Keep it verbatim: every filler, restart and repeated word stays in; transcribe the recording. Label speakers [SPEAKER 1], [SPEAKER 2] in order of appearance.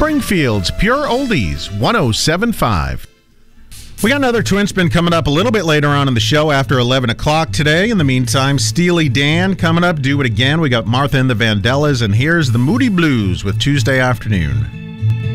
[SPEAKER 1] Springfield's Pure Oldies, one oh seven point five. We got another Twin Spin coming up a little bit later on in the show after eleven o'clock today. In the meantime, Steely Dan coming up. Do It Again. We got Martha and the Vandellas, and here's the Moody Blues with Tuesday Afternoon.